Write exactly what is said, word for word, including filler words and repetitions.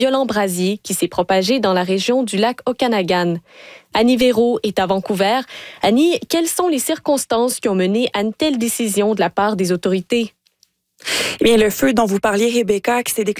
violent brasier qui s'est propagé dans la région du lac Okanagan. Annie Véro est à Vancouver. Annie, quelles sont les circonstances qui ont mené à une telle décision de la part des autorités? Eh bien, le feu dont vous parliez, Rebecca, qui s'est déclaré